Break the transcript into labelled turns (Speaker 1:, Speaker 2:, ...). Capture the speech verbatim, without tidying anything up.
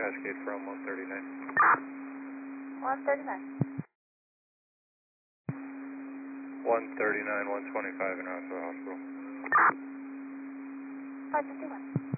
Speaker 1: Cascade from one thirty-nine.
Speaker 2: one thirty-nine.
Speaker 1: one thirty-nine, one twenty-five in Roswell Hospital.
Speaker 2: five fifty-one.